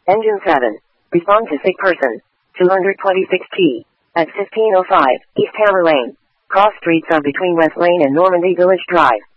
Engine 7. Respond to sick person. 226T. At 1505, East Hammer Lane. Cross streets are between West Lane and Normandy Village Drive.